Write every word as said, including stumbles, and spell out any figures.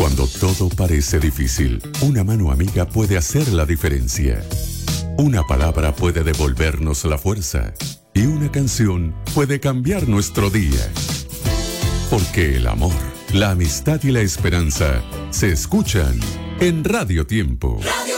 Cuando todo parece difícil, una mano amiga puede hacer la diferencia. Una palabra puede devolvernos la fuerza y una canción puede cambiar nuestro día. Porque el amor, la amistad y la esperanza se escuchan en Radio Tiempo. Radio